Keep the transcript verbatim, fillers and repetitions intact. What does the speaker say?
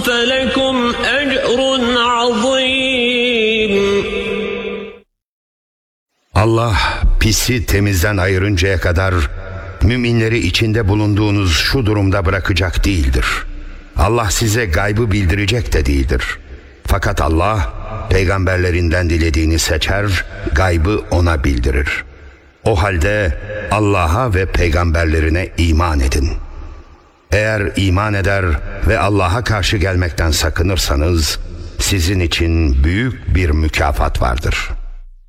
فلكم أجر عظيم. Allah pisi temizden ayırıncaya kadar müminleri içinde bulunduğunuz şu durumda bırakacak değildir. Allah size gaybı bildirecek de değildir. Fakat Allah peygamberlerinden dilediğini seçer, gaybı ona bildirir. O halde Allah'a ve peygamberlerine iman edin. Eğer iman eder ve Allah'a karşı gelmekten sakınırsanız sizin için büyük bir mükafat vardır.